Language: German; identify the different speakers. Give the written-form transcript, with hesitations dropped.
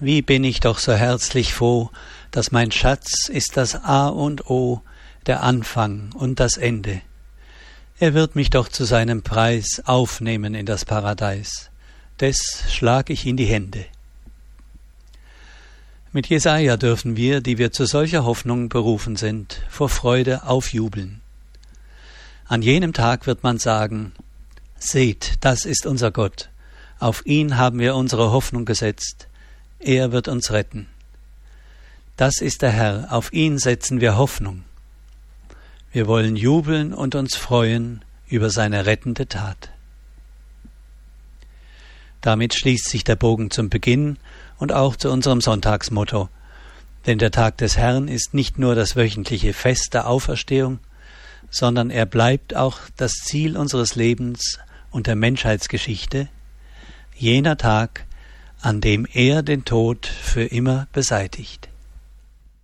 Speaker 1: wie bin ich doch so herzlich froh, dass mein Schatz ist das A und O, der Anfang und das Ende. Er wird mich doch zu seinem Preis aufnehmen in das Paradies. Des schlag ich in die Hände. Mit Jesaja dürfen wir, die wir zu solcher Hoffnung berufen sind, vor Freude aufjubeln. An jenem Tag wird man sagen: Seht, das ist unser Gott. Auf ihn haben wir unsere Hoffnung gesetzt. Er wird uns retten. Das ist der Herr, auf ihn setzen wir Hoffnung. Wir wollen jubeln und uns freuen über seine rettende Tat. Damit schließt sich der Bogen zum Beginn und auch zu unserem Sonntagsmotto. Denn der Tag des Herrn ist nicht nur das wöchentliche Fest der Auferstehung, sondern er bleibt auch das Ziel unseres Lebens und der Menschheitsgeschichte, jener Tag, an dem er den Tod für immer beseitigt.